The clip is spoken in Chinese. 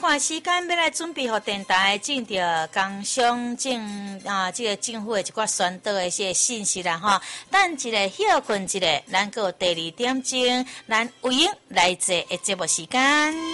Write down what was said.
段时间要来准备互电台进着工商这个政府的一寡宣导的一些信息啦吼。等一个休困一下，咱个第2点钟，咱有闲来坐的节目时间。